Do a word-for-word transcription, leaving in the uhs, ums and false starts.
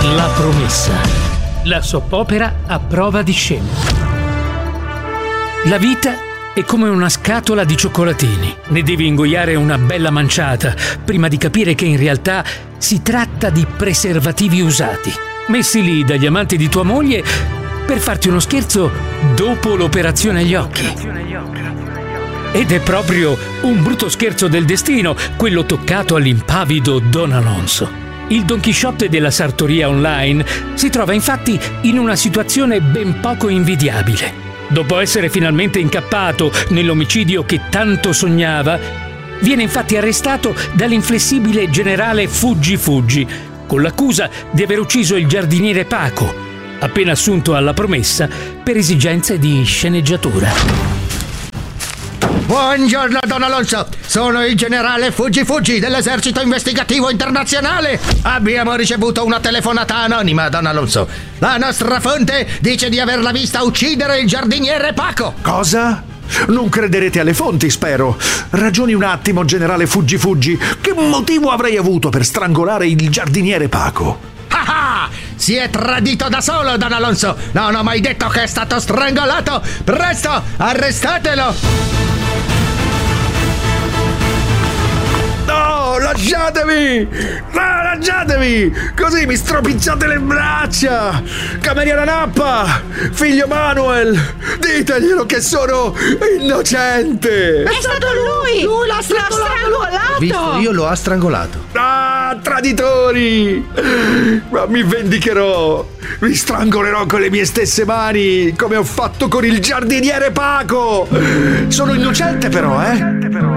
La promessa. La soppopera a prova di scemo. La vita è come una scatola di cioccolatini. Ne devi ingoiare una bella manciata prima di capire che in realtà si tratta di preservativi usati, messi lì dagli amanti di tua moglie per farti uno scherzo dopo l'operazione agli occhi. Ed è proprio un brutto scherzo del destino quello toccato all'impavido Don Alonso. Il Don Chisciotte della sartoria online si trova infatti in una situazione ben poco invidiabile. Dopo essere finalmente incappato nell'omicidio che tanto sognava, viene infatti arrestato dall'inflessibile generale Fuggi Fuggi, con l'accusa di aver ucciso il giardiniere Paco, appena assunto alla promessa per esigenze di sceneggiatura. Buongiorno Don Alonso, sono il generale Fuggi Fuggi dell'esercito investigativo internazionale. Abbiamo ricevuto una telefonata anonima, Don Alonso. La nostra fonte dice di averla vista uccidere il giardiniere Paco. Cosa? Non crederete alle fonti, spero. Ragioni un attimo, generale Fuggi Fuggi. Che motivo avrei avuto per strangolare il giardiniere Paco? Ah ah! Si è tradito da solo, Don Alonso. Non ho mai detto che è stato strangolato. Presto, arrestatelo! No, lasciatemi! No, lasciatemi! Così mi stropicciate le braccia! Cameriera Nappa! Figlio Manuel! Diteglielo che sono innocente! È stato lui! Lui l'ha strangolato! Visto, io lo ha strangolato. Ah, traditori! Ma mi vendicherò! Vi strangolerò con le mie stesse mani, come ho fatto con il giardiniere Paco! Sono innocente però, eh?